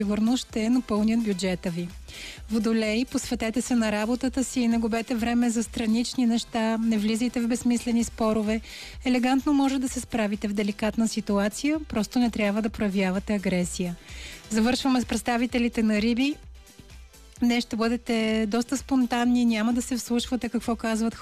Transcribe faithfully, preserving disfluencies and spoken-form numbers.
сигурно ще напълнят бюджета ви. Водолей, посветете се на работата си и не губете време за странични неща, не влизайте в безсмислени спорове. Елегантно може да се справите в деликатна ситуация, просто не трябва да проявявате агресия. Завършваме с представителите на Риби. Днес ще бъдете доста спонтанни, няма да се вслушвате какво казват